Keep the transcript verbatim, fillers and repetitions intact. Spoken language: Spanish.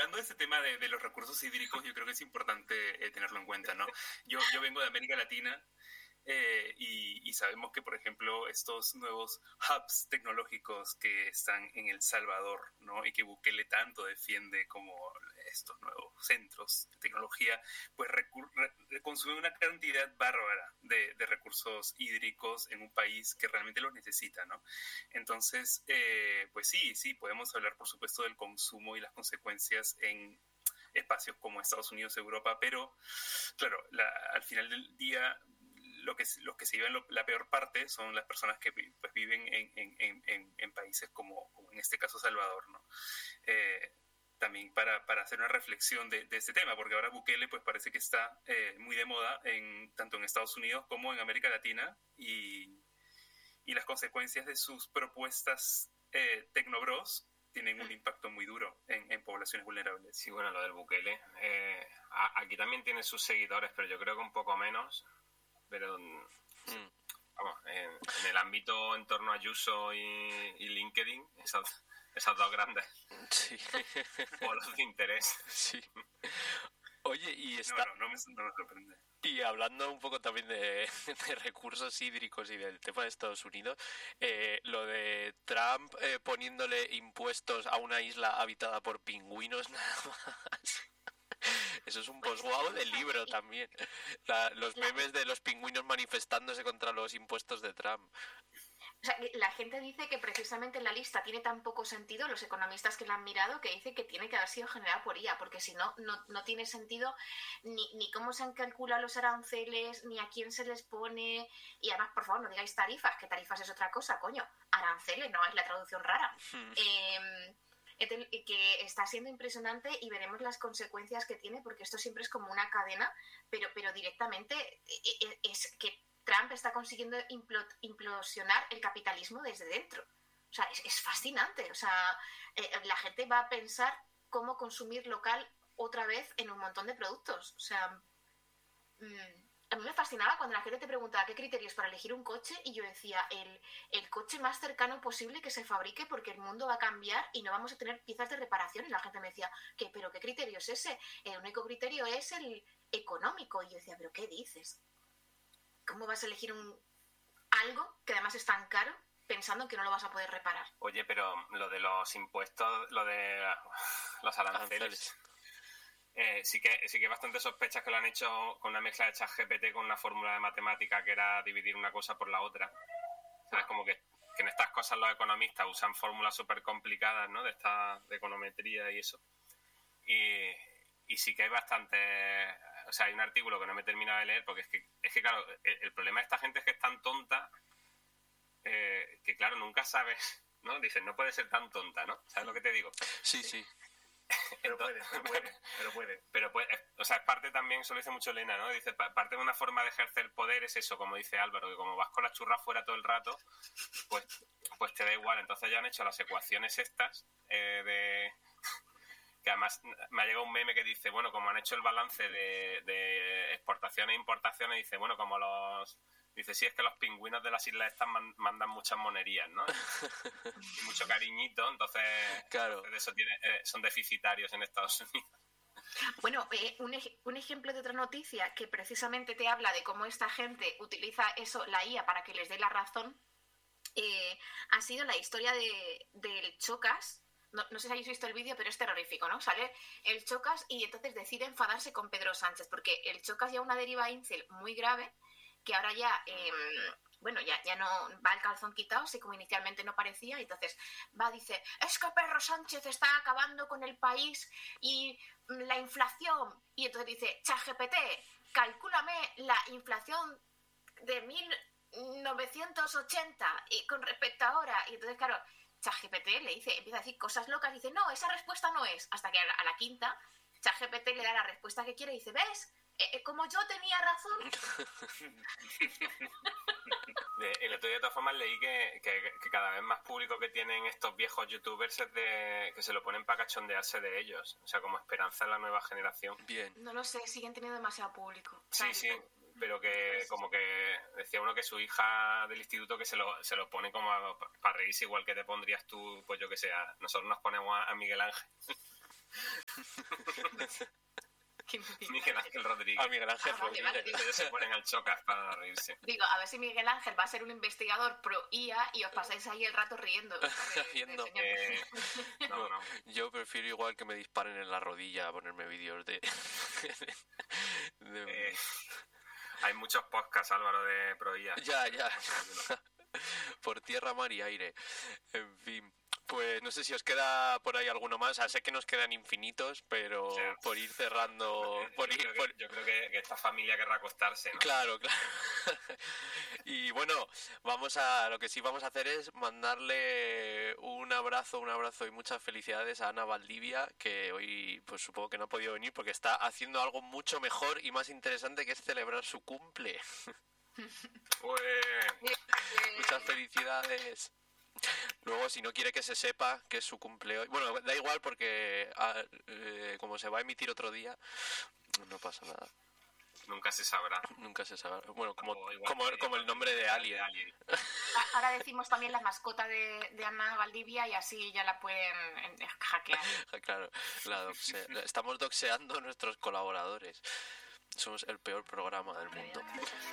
hablando de este tema de, de los recursos hídricos, yo creo que es importante eh, tenerlo en cuenta, ¿no? Yo, yo vengo de América Latina eh, y, y sabemos que, por ejemplo, estos nuevos hubs tecnológicos que están en El Salvador, ¿no? Y que Bukele tanto defiende como estos nuevos centros de tecnología, pues recur- re- consumen una cantidad bárbara de, de recursos hídricos en un país que realmente los necesita, ¿no? Entonces, eh, pues sí, sí, podemos hablar, por supuesto, del consumo y las consecuencias en espacios como Estados Unidos, Europa, pero, claro, la, al final del día, lo que, los que se llevan lo, la peor parte son las personas que pues, viven en, en, en, en países como, como, en este caso, Salvador, ¿no? Eh, también para, para hacer una reflexión de, de este tema, porque ahora Bukele pues parece que está eh, muy de moda en, tanto en Estados Unidos como en América Latina, y, y las consecuencias de sus propuestas eh, tecnobros tienen un impacto muy duro en, en poblaciones vulnerables. Sí, bueno, lo del Bukele. Eh, a, aquí también tiene sus seguidores, pero yo creo que un poco menos. Pero, mm. vamos, en, en el ámbito en torno a Ayuso y, y LinkedIn, esas, esas dos grandes sí. polos de interés. Sí. Oye, y está... No, no, no me, no me sorprende. Y hablando un poco también de, de recursos hídricos y del tema de Estados Unidos, eh, lo de Trump eh, poniéndole impuestos a una isla habitada por pingüinos nada más. Eso es un post-guau del libro también. La, los memes de los pingüinos manifestándose contra los impuestos de Trump. O sea, la gente dice que precisamente la lista tiene tan poco sentido, los economistas que la han mirado, que dice que tiene que haber sido generada por I A, porque si no, no, no tiene sentido ni, ni cómo se han calculado los aranceles, ni a quién se les pone. Y además, por favor, no digáis tarifas, que tarifas es otra cosa, coño. Aranceles no es la traducción rara. Hmm. Eh, que está siendo impresionante y veremos las consecuencias que tiene, porque esto siempre es como una cadena, pero, pero directamente es que Trump está consiguiendo implosionar el capitalismo desde dentro. O sea, es, es fascinante. O sea, eh, la gente va a pensar cómo consumir local otra vez en un montón de productos. O sea, mmm, a mí me fascinaba cuando la gente te preguntaba qué criterios para elegir un coche, y yo decía, el, el coche más cercano posible que se fabrique, porque el mundo va a cambiar y no vamos a tener piezas de reparación. Y la gente me decía, ¿qué? ¿Pero qué criterio es ese? El único criterio es el económico. Y yo decía, ¿pero qué dices? ¿Cómo vas a elegir un algo que además es tan caro pensando que no lo vas a poder reparar? Oye, pero lo de los impuestos, lo de los aranceles, eh, sí que sí que hay bastantes sospechas que lo han hecho con una mezcla de ChatGPT con una fórmula de matemática que era dividir una cosa por la otra. ¿Sabes? Como que, que en estas cosas los economistas usan fórmulas súper complicadas, ¿no? De esta de econometría y eso. Y, y sí que hay bastante... O sea, hay un artículo que no me he terminado de leer, porque es que, es que claro, el, el problema de esta gente es que es tan tonta eh, que, claro, nunca sabes, ¿no? Dicen, no puede ser tan tonta, ¿no? ¿Sabes lo que te digo? Sí, sí. Pero puede, pero puede, pero puede. Pero puede, o sea, es parte también, eso lo dice mucho Elena, ¿no? Dice, parte de una forma de ejercer poder es eso, como dice Álvaro, que como vas con la churra fuera todo el rato, pues, pues te da igual. Entonces ya han hecho las ecuaciones estas eh, de... que además me ha llegado un meme que dice, bueno, como han hecho el balance de, de exportaciones e importaciones, dice, bueno, como los... Dice, sí, es que los pingüinos de las islas estas man, mandan muchas monerías, ¿no? Y mucho cariñito, entonces, claro. entonces de eso tiene, eh, son deficitarios en Estados Unidos. Bueno, eh, un, ej- un ejemplo de otra noticia que precisamente te habla de cómo esta gente utiliza eso, la I A, para que les dé la razón, eh, ha sido la historia de, del Chocas. No, no sé si habéis visto el vídeo, pero es terrorífico, ¿no? Sale el Chocas y entonces decide enfadarse con Pedro Sánchez, porque el Chocas lleva una deriva incel muy grave, que ahora ya, eh, bueno, ya, ya no va el calzón quitado, así como inicialmente no parecía, y entonces va, dice, es que Pedro Sánchez está acabando con el país y la inflación, y entonces dice, ChatGPT, calcúlame la inflación de mil novecientos ochenta y con respecto a ahora, y entonces, claro, ChatGPT le dice, empieza a decir cosas locas, dice, no, esa respuesta no es, hasta que a la, a la quinta, ChatGPT le da la respuesta que quiere y dice, ¿ves? Eh, como yo tenía razón. El otro día de todas formas leí que, que, que cada vez más público que tienen estos viejos youtubers es de que se lo ponen para cachondearse de ellos, o sea, como esperanza en la nueva generación. Bien. No lo sé, siguen teniendo demasiado público. Sí, sí, pero que como que decía uno que su hija del instituto que se lo, se lo pone como a, para reírse, igual que te pondrías tú, pues yo que sé, a, nosotros nos ponemos a, a Miguel Ángel. Miguel Ángel Rodríguez. A Miguel Ángel Ah, vale, Rodríguez. vale. Ellos se ponen al chocas para reírse. Digo, a ver si Miguel Ángel va a ser un investigador pro I A y os pasáis ahí el rato riendo. de- de Riendo. señor. Eh, no, no. Yo prefiero igual que me disparen en la rodilla a ponerme vídeos de... de- Eh, hay muchos podcasts, Álvaro, de Proía. Ya, ya. Por tierra, mar y aire. En fin. Pues no sé si os queda por ahí alguno más. O sea, sé que nos quedan infinitos, pero O sea, por ir cerrando... Yo Por ir, creo, que, por- yo creo que, que esta familia querrá acostarse, ¿no? Claro, claro. Y bueno, vamos a lo que sí vamos a hacer es mandarle un abrazo, un abrazo y muchas felicidades a Ana Valdivia, que hoy pues supongo que no ha podido venir porque está haciendo algo mucho mejor y más interesante, que es celebrar su cumple. Pues, Muchas felicidades. Luego, si no quiere que se sepa que es su cumpleaños... Bueno, da igual porque ah, eh, como se va a emitir otro día, no pasa nada. nunca se sabrá. Nunca se sabe. Bueno, como, O igual como, que- como el nombre de Alien. Ahora decimos también la mascota de, de Ana Valdivia y así ya la pueden eh, hackear. Claro, la doxe- la- estamos doxeando a nuestros colaboradores. Somos el peor programa del mundo.